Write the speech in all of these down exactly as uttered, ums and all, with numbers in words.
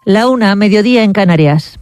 La una, mediodía en Canarias.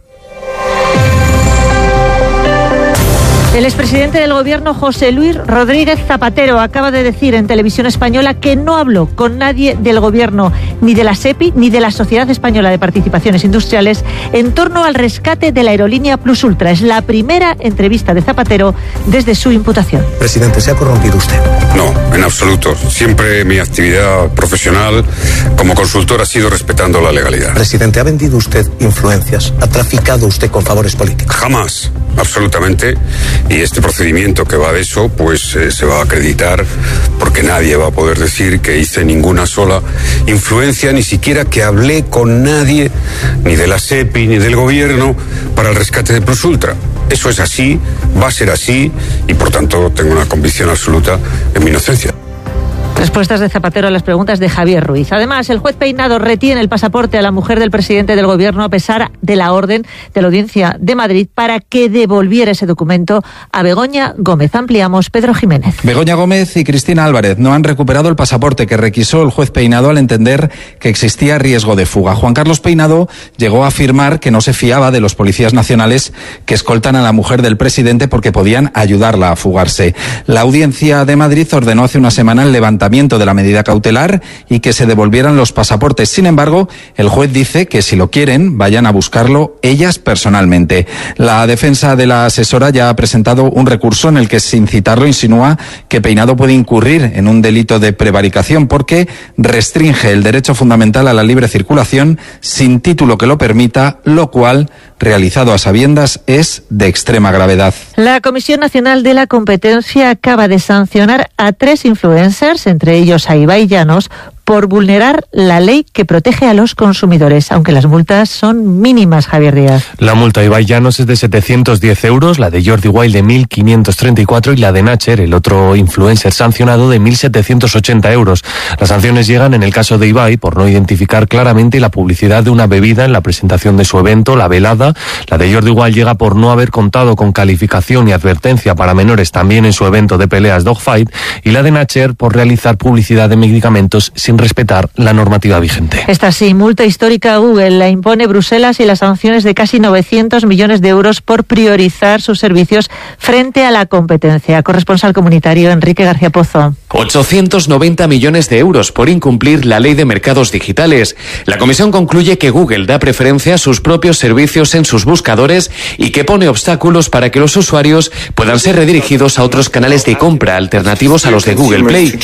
El expresidente del Gobierno, José Luis Rodríguez Zapatero, acaba de decir en Televisión Española que no habló con nadie del Gobierno, ni de la SEPI, ni de la Sociedad Española de Participaciones Industriales, en torno al rescate de la aerolínea Plus Ultra. Es la primera entrevista de Zapatero desde su imputación. Presidente, ¿se ha corrompido usted? No, en absoluto. Siempre mi actividad profesional como consultor ha sido respetando la legalidad. Presidente, ¿ha vendido usted influencias? ¿Ha traficado usted con favores políticos? Jamás, absolutamente. Y este procedimiento que va de eso, pues eh, se va a acreditar porque nadie va a poder decir que hice ninguna sola influencia, ni siquiera que hablé con nadie, ni de la SEPI, ni del Gobierno, para el rescate de Plus Ultra. Eso es así, va a ser así, y por tanto tengo una convicción absoluta en mi inocencia. Respuestas de Zapatero a las preguntas de Javier Ruiz. Además, el juez Peinado retiene el pasaporte a la mujer del presidente del Gobierno a pesar de la orden de la Audiencia de Madrid para que devolviera ese documento a Begoña Gómez. Ampliamos, Pedro Jiménez. Begoña Gómez y Cristina Álvarez no han recuperado el pasaporte que requisó el juez Peinado al entender que existía riesgo de fuga. Juan Carlos Peinado llegó a afirmar que no se fiaba de los policías nacionales que escoltan a la mujer del presidente porque podían ayudarla a fugarse. La Audiencia de Madrid ordenó hace una semana el levantamiento de la medida cautelar y que se devolvieran los pasaportes. Sin embargo, el juez dice que si lo quieren, vayan a buscarlo ellas personalmente. La defensa de la asesora ya ha presentado un recurso en el que, sin citarlo, insinúa que Peinado puede incurrir en un delito de prevaricación porque restringe el derecho fundamental a la libre circulación sin título que lo permita, lo cual, realizado a sabiendas, es de extrema gravedad. La Comisión Nacional de la Competencia acaba de sancionar a tres influencers, entre ellos a Ibai Llanos, por vulnerar la ley que protege a los consumidores, aunque las multas son mínimas, Javier Díaz. La multa de Ibai Llanos es de setecientos diez euros, la de Jordi Wild de mil quinientos treinta y cuatro y la de Nacher, el otro influencer sancionado, de mil setecientos ochenta euros. Las sanciones llegan en el caso de Ibai por no identificar claramente la publicidad de una bebida en la presentación de su evento, la velada. La de Jordi Wild llega por no haber contado con calificación y advertencia para menores también en su evento de peleas Dogfight, y la de Nacher por realizar publicidad de medicamentos sin respetar la normativa vigente. Esta sí, multa histórica a Google la impone Bruselas y las sanciones de casi novecientos millones de euros por priorizar sus servicios frente a la competencia. Corresponsal comunitario Enrique García Pozo. ochocientos noventa millones de euros por incumplir la ley de mercados digitales. La comisión concluye que Google da preferencia a sus propios servicios en sus buscadores y que pone obstáculos para que los usuarios puedan ser redirigidos a otros canales de compra alternativos a los de Google Play.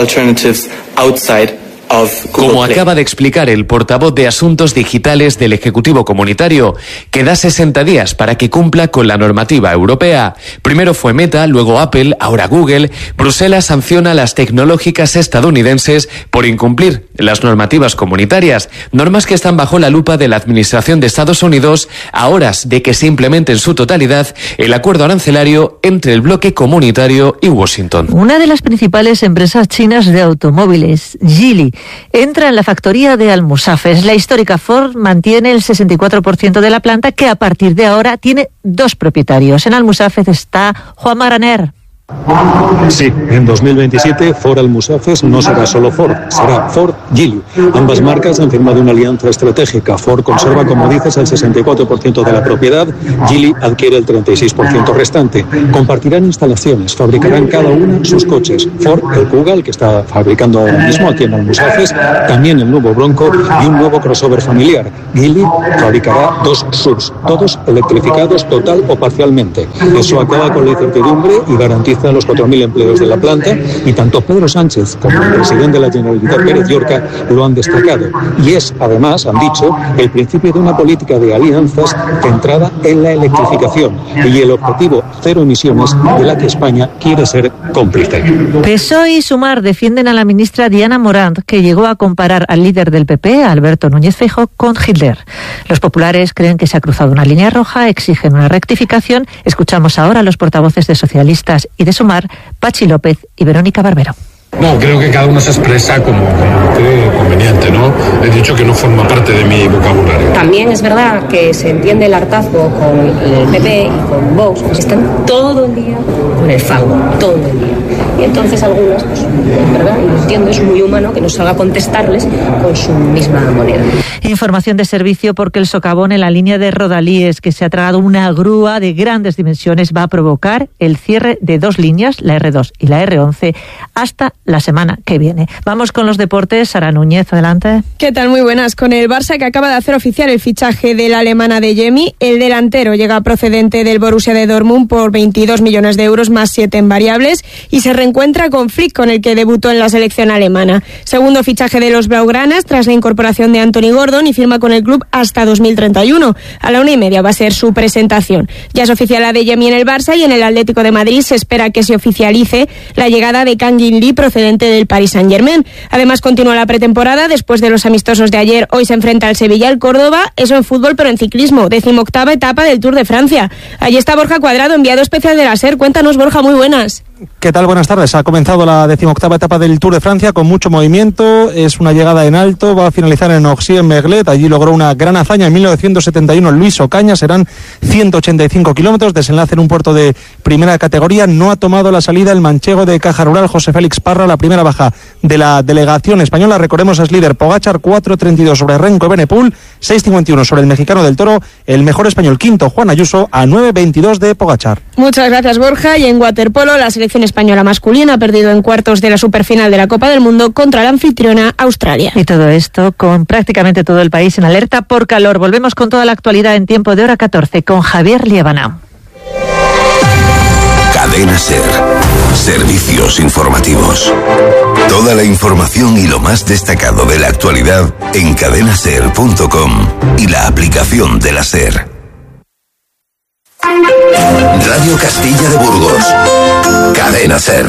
Como acaba de explicar el portavoz de Asuntos Digitales del Ejecutivo Comunitario, que da sesenta días para que cumpla con la normativa europea. Primero fue Meta, luego Apple, ahora Google. Bruselas sanciona a las tecnológicas estadounidenses por incumplir las normativas comunitarias, normas que están bajo la lupa de la Administración de Estados Unidos a horas de que se implemente en su totalidad el acuerdo arancelario entre el bloque comunitario y Washington. Una de las principales empresas chinas de automóviles, Geely, entra en la factoría de Almusafes. La histórica Ford mantiene el sesenta y cuatro por ciento de la planta, que a partir de ahora tiene dos propietarios. En Almusafes está Juan Maraner. Sí, en dos mil veintisiete Ford Almusafes no será solo Ford, será Ford Geely. Ambas marcas han firmado una alianza estratégica. Ford conserva, como dices, el sesenta y cuatro por ciento de la propiedad, Geely adquiere el treinta y seis por ciento restante. Compartirán instalaciones, fabricarán cada una sus coches. Ford, el Kuga, el que está fabricando ahora mismo aquí en Almusafes, también el nuevo Bronco y un nuevo crossover familiar. Geely fabricará dos S U Vs, todos electrificados total o parcialmente. Eso acaba con la incertidumbre y garantiza a los cuatro mil empleos de la planta, y tanto Pedro Sánchez como el presidente de la Generalitat, Pérez Llorca, lo han destacado. Y es, además, han dicho, el principio de una política de alianzas centrada en la electrificación y el objetivo cero emisiones de la que España quiere ser cómplice. P S O E y Sumar defienden a la ministra Diana Morant, que llegó a comparar al líder del P P, Alberto Núñez Feijóo, con Hitler. Los populares creen que se ha cruzado una línea roja, exigen una rectificación. Escuchamos ahora a los portavoces de socialistas y de Sumar, Pachi López y Verónica Barbero. No, creo que cada uno se expresa como, como cree conveniente, ¿no? He dicho que no forma parte de mi vocabulario. También es verdad que se entiende el hartazgo con el P P y con Vox, pues están todo el día con el fango, todo el día. Y entonces algunos, pues, es verdad, y lo entiendo, es muy humano que no salga a contestarles con su misma moneda. Información de servicio porque el socavón en la línea de Rodalíes, que se ha tragado una grúa de grandes dimensiones, va a provocar el cierre de dos líneas, la erre dos y la erre once, hasta la semana que viene. Vamos con los deportes. Sara Núñez, adelante. ¿Qué tal? Muy buenas. Con el Barça, que acaba de hacer oficial el fichaje de la alemana de Adeyemi, el delantero llega procedente del Borussia de Dortmund por veintidós millones de euros más siete en variables y se reencuentra con Flick, con el que debutó en la selección alemana. Segundo fichaje de los blaugranas tras la incorporación de Anthony Gordon y firma con el club hasta dos mil treinta y uno. A la una y media va a ser su presentación. Ya es oficial Adeyemi en el Barça y en el Atlético de Madrid se espera que se oficialice la llegada de Kang In Lee procedente del Paris Saint-Germain. Además continúa la pretemporada después de los amistosos de ayer. Hoy se enfrenta al Sevilla, al Córdoba, eso en fútbol, pero en ciclismo, decimoctava etapa del Tour de Francia. Allí está Borja Cuadrado, enviado especial de la SER. Cuéntanos, Borja, muy buenas. ¿Qué tal? Buenas tardes. Ha comenzado la decimoctava etapa del Tour de Francia con mucho movimiento. Es una llegada en alto. Va a finalizar en Oxy-en-Merlet. Allí logró una gran hazaña en mil novecientos setenta y uno Luis Ocaña. Serán ciento ochenta y cinco kilómetros. Desenlace en un puerto de primera categoría. No ha tomado la salida el manchego de Caja Rural, José Félix Parra, la primera baja de la delegación española. Recordemos, es líder Pogačar, cuatro treinta y dos sobre Renko Benepul, seis cincuenta y uno sobre el mexicano del Toro. El mejor español quinto, Juan Ayuso, a nueve veintidós de Pogačar. Muchas gracias, Borja. Y en waterpolo, la selección española masculina ha perdido en cuartos de la superfinal de la Copa del Mundo contra la anfitriona Australia. Y todo esto con prácticamente todo el país en alerta por calor. Volvemos con toda la actualidad en tiempo de hora catorce con Javier Liebana. Cadena SER. Servicios informativos. Toda la información y lo más destacado de la actualidad en cadena ser punto com y la aplicación de la SER. Radio Castilla de Burgos. Cadena SER.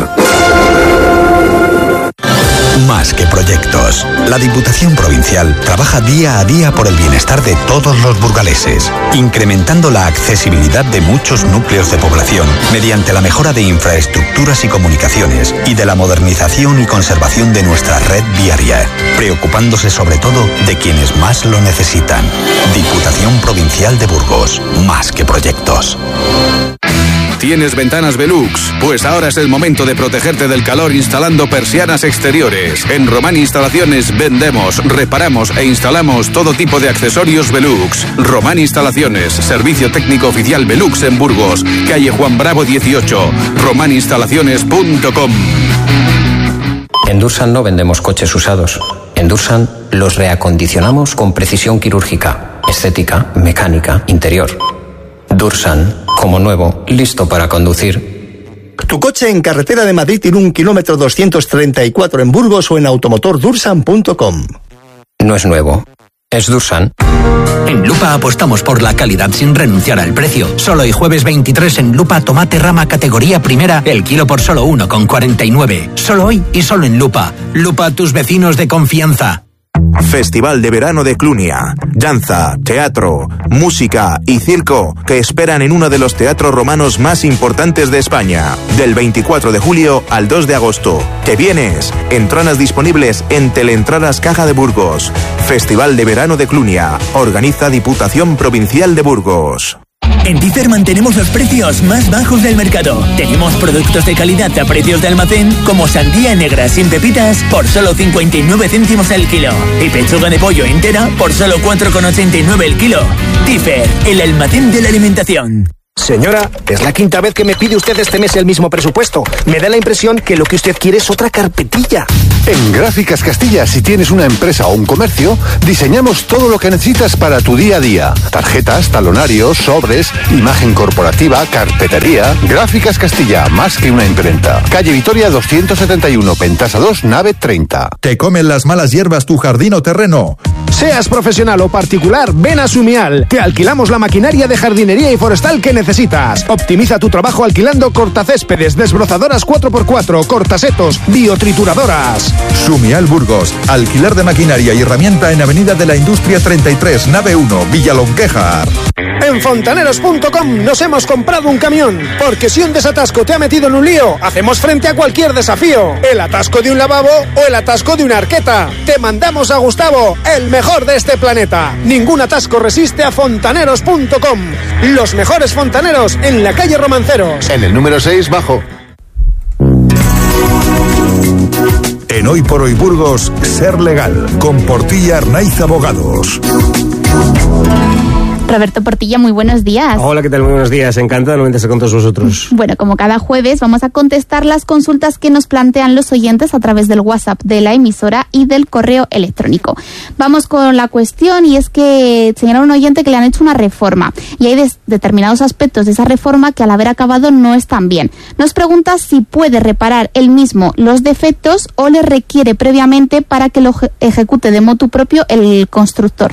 Más que proyectos. La Diputación Provincial trabaja día a día por el bienestar de todos los burgaleses, incrementando la accesibilidad de muchos núcleos de población mediante la mejora de infraestructuras y comunicaciones y de la modernización y conservación de nuestra red viaria, preocupándose sobre todo de quienes más lo necesitan. Diputación Provincial de Burgos. Más que proyectos. ¿Tienes ventanas Velux? Pues ahora es el momento de protegerte del calor instalando persianas exteriores. En Román Instalaciones vendemos, reparamos e instalamos todo tipo de accesorios Velux. Román Instalaciones, servicio técnico oficial Velux en Burgos, calle Juan Bravo dieciocho, román instalaciones punto com. En Dursan no vendemos coches usados. En Dursan los reacondicionamos con precisión quirúrgica, estética, mecánica, interior. Dursan, como nuevo, listo para conducir. Tu coche en carretera de Madrid tiene un kilómetro doscientos treinta y cuatro en Burgos o en automotor dursan punto com. No es nuevo, es Dursan. En Lupa apostamos por la calidad sin renunciar al precio. Solo hoy jueves veintitrés en Lupa tomate rama categoría primera, el kilo por solo uno con cuarenta y nueve. Solo hoy y solo en Lupa. Lupa, tus vecinos de confianza. Festival de verano de Clunia. Danza, teatro, música y circo que esperan en uno de los teatros romanos más importantes de España. Del veinticuatro de julio al dos de agosto. ¿Te vienes? Entradas disponibles en Teleentradas Caja de Burgos. Festival de verano de Clunia. Organiza Diputación Provincial de Burgos. En Differ mantenemos los precios más bajos del mercado. Tenemos productos de calidad a precios de almacén, como sandía negra sin pepitas por solo cincuenta y nueve céntimos el kilo y pechuga de pollo entera por solo cuatro con ochenta y nueve el kilo. Differ, el almacén de la alimentación. Señora, es la quinta vez que me pide usted este mes el mismo presupuesto. Me da la impresión que lo que usted quiere es otra carpetilla. En Gráficas Castilla, si tienes una empresa o un comercio, diseñamos todo lo que necesitas para tu día a día. Tarjetas, talonarios, sobres, imagen corporativa, carpetería. Gráficas Castilla, más que una imprenta. Calle Vitoria doscientos setenta y uno, Pentasa dos, nave treinta. ¿Te comen las malas hierbas tu jardín o terreno? Seas profesional o particular, ven a Sumial. Te alquilamos la maquinaria de jardinería y forestal que necesitas. Optimiza tu trabajo alquilando cortacéspedes, desbrozadoras cuatro por cuatro, cortasetos, biotrituradoras. Sumial Burgos. Alquiler de maquinaria y herramienta en Avenida de la Industria treinta y tres, nave uno, Villalonquejar. En fontaneros punto com nos hemos comprado un camión, porque si un desatasco te ha metido en un lío, hacemos frente a cualquier desafío. El atasco de un lavabo o el atasco de una arqueta. Te mandamos a Gustavo, el mejor de este planeta. Ningún atasco resiste a fontaneros punto com. Los mejores fontaneros en la calle Romanceros. En el número seis, bajo. En Hoy por Hoy Burgos, Ser Legal, con Portilla Arnaiz Abogados. Roberto Portilla, muy buenos días. Hola, ¿qué tal? Muy buenos días. Encantado de nuevamente estar con todos vosotros. Bueno, como cada jueves, vamos a contestar las consultas que nos plantean los oyentes a través del WhatsApp de la emisora y del correo electrónico. Vamos con la cuestión, y es que señala un oyente que le han hecho una reforma y hay des- determinados aspectos de esa reforma que al haber acabado no están bien. Nos pregunta si puede reparar él mismo los defectos o le requiere previamente para que lo eje- ejecute de motu propio el constructor.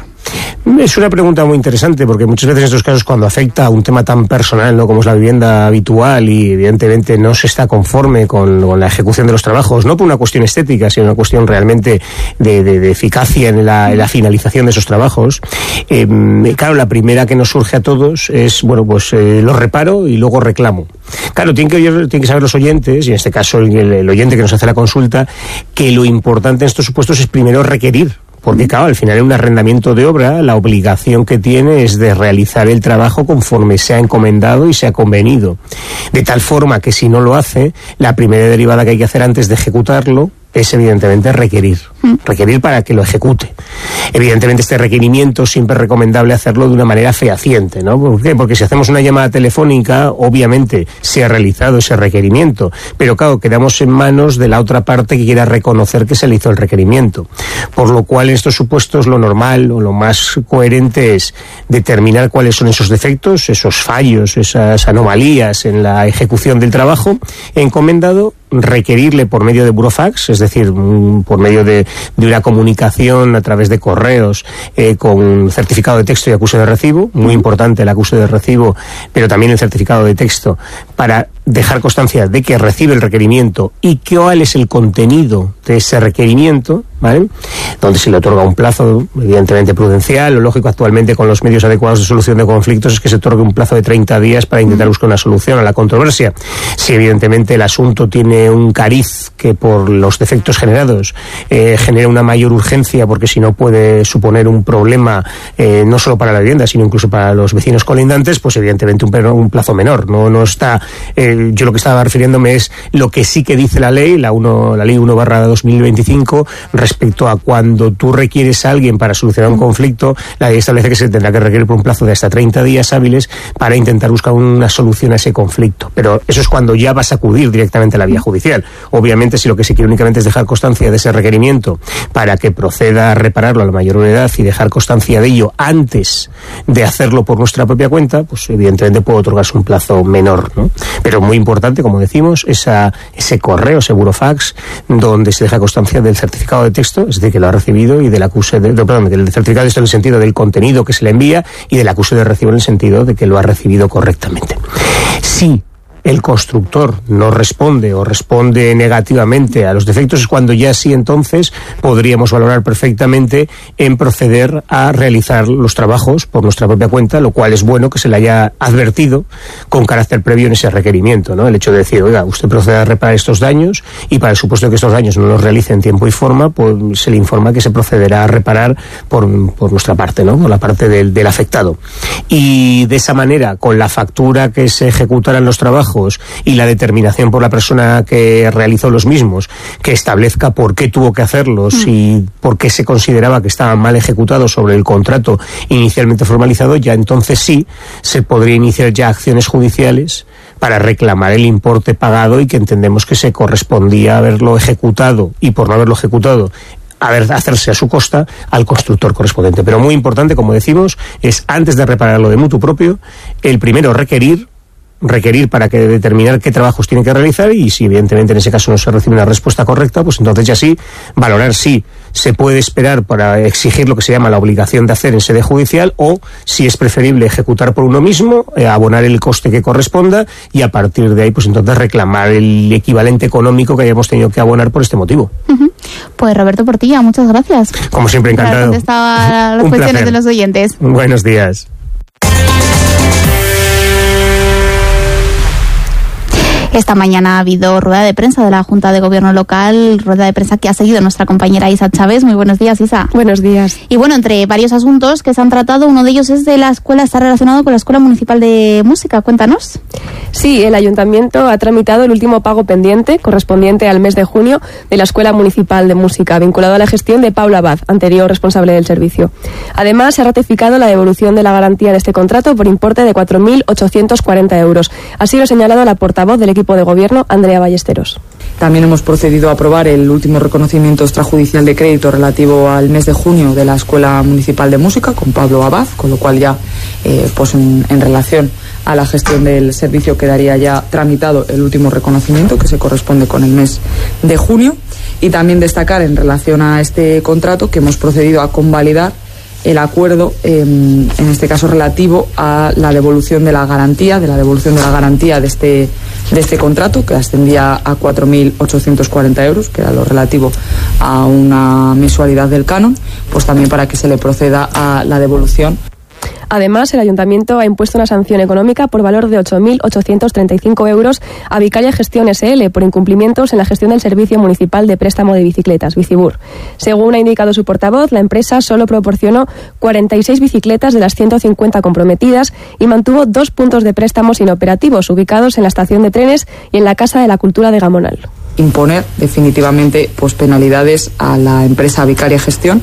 Es una pregunta muy interesante, porque muchas veces en estos casos, cuando afecta a un tema tan personal, ¿no?, como es la vivienda habitual, y evidentemente no se está conforme con, con la ejecución de los trabajos, no por una cuestión estética, sino una cuestión realmente de, de, de eficacia en la, en la finalización de esos trabajos, eh, claro, la primera que nos surge a todos es, bueno, pues eh, lo reparo y luego reclamo. Claro, tienen que, oír, tienen que saber los oyentes, y en este caso el, el oyente que nos hace la consulta, que lo importante en estos supuestos es primero requerir. Porque, claro, al final en un arrendamiento de obra, la obligación que tiene es de realizar el trabajo conforme se ha encomendado y se ha convenido. De tal forma que si no lo hace, la primera derivada que hay que hacer antes de ejecutarlo es evidentemente requerir. Requerir para que lo ejecute. Evidentemente este requerimiento siempre es recomendable hacerlo de una manera fehaciente, ¿no? ¿Por qué? Porque si hacemos una llamada telefónica, obviamente se ha realizado ese requerimiento, pero claro, quedamos en manos de la otra parte que quiera reconocer que se le hizo el requerimiento. Por lo cual, en estos supuestos, lo normal o lo más coherente es determinar cuáles son esos defectos, esos fallos, esas anomalías en la ejecución del trabajo encomendado, requerirle por medio de burofax, es decir, por medio de, de una comunicación a través de correos eh, con certificado de texto y acuse de recibo, muy importante el acuse de recibo, pero también el certificado de texto, para dejar constancia de que recibe el requerimiento y cuál es el contenido de ese requerimiento, ¿vale? Donde se le otorga un plazo, evidentemente prudencial. Lo lógico actualmente con los medios adecuados de solución de conflictos es que se otorgue un plazo de treinta días para intentar buscar una solución a la controversia. Si evidentemente el asunto tiene un cariz que por los defectos generados eh, genera una mayor urgencia, porque si no puede suponer un problema eh, no solo para la vivienda, sino incluso para los vecinos colindantes, pues evidentemente un, un plazo menor. No, no está... Eh, yo lo que estaba refiriéndome es lo que sí que dice la ley, la, uno, la ley uno barra dos mil veinticinco, respecto a cuando tú requieres a alguien para solucionar un conflicto. La ley establece que se tendrá que requerir por un plazo de hasta treinta días hábiles para intentar buscar una solución a ese conflicto. Pero eso es cuando ya vas a acudir directamente a la vía judicial. Obviamente, si lo que se quiere únicamente es dejar constancia de ese requerimiento para que proceda a repararlo a la mayor brevedad y dejar constancia de ello antes de hacerlo por nuestra propia cuenta, pues evidentemente puede otorgarse un plazo menor, ¿no? Pero muy importante, como decimos, esa, ese correo, ese burofax, donde se deja constancia del certificado de texto, es decir, que lo ha recibido, y del acuse de, de perdón, del certificado de texto en el sentido del contenido que se le envía, y del acuse de recibo en el sentido de que lo ha recibido correctamente. Sí. El constructor no responde o responde negativamente a los defectos, es cuando ya sí entonces podríamos valorar perfectamente en proceder a realizar los trabajos por nuestra propia cuenta, lo cual es bueno que se le haya advertido con carácter previo en ese requerimiento, ¿no? El hecho de decir, oiga, usted procede a reparar estos daños, y para el supuesto que estos daños no los realice en tiempo y forma, pues se le informa que se procederá a reparar por, por nuestra parte, ¿no? Por la parte del, del afectado. Y de esa manera, con la factura que se ejecutaran los trabajos y la determinación por la persona que realizó los mismos, que establezca por qué tuvo que hacerlos mm. y por qué se consideraba que estaban mal ejecutados sobre el contrato inicialmente formalizado, ya entonces sí se podría iniciar ya acciones judiciales para reclamar el importe pagado, y que entendemos que se correspondía haberlo ejecutado, y por no haberlo ejecutado a ver, hacerse a su costa al constructor correspondiente. Pero muy importante, como decimos, es antes de repararlo de mutuo propio, el primero requerir requerir para que determinar qué trabajos tiene que realizar, y si evidentemente en ese caso no se recibe una respuesta correcta, pues entonces ya sí valorar si se puede esperar para exigir lo que se llama la obligación de hacer en sede judicial, o si es preferible ejecutar por uno mismo, eh, abonar el coste que corresponda, y a partir de ahí pues entonces reclamar el equivalente económico que hayamos tenido que abonar por este motivo. Uh-huh. Pues Roberto Portilla, muchas gracias. Como siempre, encantado. Por haber contestado a las cuestiones de los oyentes. Buenos días. Esta mañana ha habido rueda de prensa de la Junta de Gobierno local, rueda de prensa que ha seguido nuestra compañera Isa Chávez. Muy buenos días, Isa. Buenos días. Y bueno, entre varios asuntos que se han tratado, uno de ellos es de la escuela, está relacionado con la Escuela Municipal de Música. Cuéntanos. Sí, el Ayuntamiento ha tramitado el último pago pendiente, correspondiente al mes de junio, de la Escuela Municipal de Música, vinculado a la gestión de Paula Abad, anterior responsable del servicio. Además, se ha ratificado la devolución de la garantía de este contrato por importe de cuatro mil ochocientos cuarenta euros. Así lo ha señalado la portavoz del equipo de gobierno, Andrea Ballesteros. También hemos procedido a aprobar el último reconocimiento extrajudicial de crédito relativo al mes de junio de la Escuela Municipal de Música con Pablo Abad, con lo cual ya, eh, pues en, en relación a la gestión del servicio quedaría ya tramitado el último reconocimiento que se corresponde con el mes de junio. Y también destacar en relación a este contrato que hemos procedido a convalidar el acuerdo, eh, en este caso relativo a la devolución de la garantía, de la devolución de la garantía de este, de este contrato, que ascendía a cuatro mil ochocientos cuarenta euros, que era lo relativo a una mensualidad del canon, pues también para que se le proceda a la devolución. Además, el Ayuntamiento ha impuesto una sanción económica por valor de ocho mil ochocientos treinta y cinco euros a Vicaria Gestión S L por incumplimientos en la gestión del Servicio Municipal de Préstamo de Bicicletas, Bicibur. Según ha indicado su portavoz, la empresa solo proporcionó cuarenta y seis bicicletas de las ciento cincuenta comprometidas y mantuvo dos puntos de préstamos inoperativos ubicados en la estación de trenes y en la Casa de la Cultura de Gamonal. Imponer definitivamente pues penalidades a la empresa Vicaria Gestión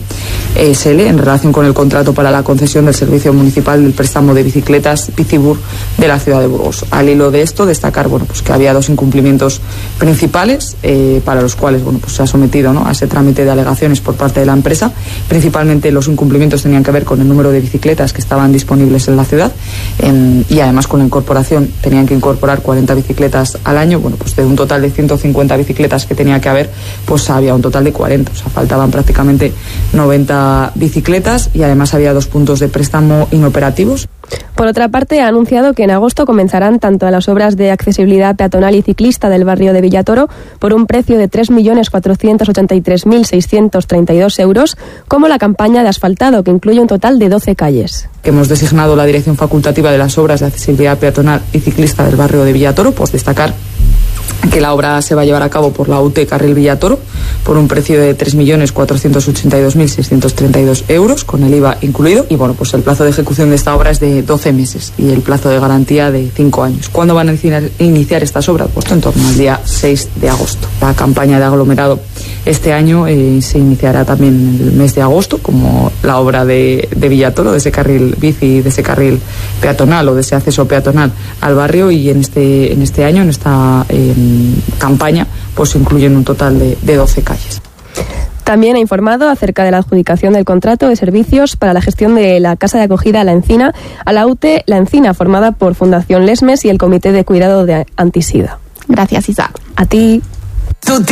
S L en relación con el contrato para la concesión del servicio municipal del préstamo de bicicletas Bicibur de la ciudad de Burgos. Al hilo de esto, destacar bueno pues que había dos incumplimientos principales eh, para los cuales bueno pues se ha sometido ¿no? a ese trámite de alegaciones por parte de la empresa. Principalmente los incumplimientos tenían que ver con el número de bicicletas que estaban disponibles en la ciudad en, y además con la incorporación tenían que incorporar cuarenta bicicletas al año. Bueno pues de un total de ciento cincuenta bicicletas que tenía que haber, pues había un total de cuarenta, o sea, faltaban prácticamente noventa bicicletas y además había dos puntos de préstamo inoperativos. Por otra parte, ha anunciado que en agosto comenzarán tanto las obras de accesibilidad peatonal y ciclista del barrio de Villatoro por un precio de tres millones cuatrocientos ochenta y tres mil seiscientos treinta y dos euros, como la campaña de asfaltado, que incluye un total de doce calles. Hemos designado la dirección facultativa de las obras de accesibilidad peatonal y ciclista del barrio de Villatoro, pues destacar que la obra se va a llevar a cabo por la U T E Carril Villatoro por un precio de tres millones cuatrocientos ochenta y dos mil seiscientos treinta y dos euros con el I V A incluido y bueno pues el plazo de ejecución de esta obra es de doce meses y el plazo de garantía de cinco años. ¿Cuándo van a iniciar, iniciar estas obras? Pues en torno al día seis de agosto. La campaña de aglomerado este año eh, se iniciará también en el mes de agosto, como la obra de, de Villatoro, de ese carril bici, de ese carril peatonal o de ese acceso peatonal al barrio, y en este, en este año, en esta eh, campaña, pues incluyen un total de, de doce calles. También ha informado acerca de la adjudicación del contrato de servicios para la gestión de la Casa de Acogida La Encina a la U T E La Encina, formada por Fundación Lesmes y el Comité de Cuidado de Antisida. Gracias, Isa. A ti. Tú